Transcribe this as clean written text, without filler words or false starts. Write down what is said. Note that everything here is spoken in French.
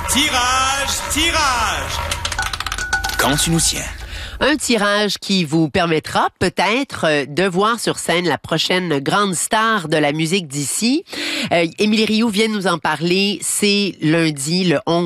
Tirage. Quand tu nous tiens. Un tirage qui vous permettra peut-être de voir sur scène la prochaine grande star de la musique d'ici. Émilie Rioux vient de nous en parler. C'est lundi, le 11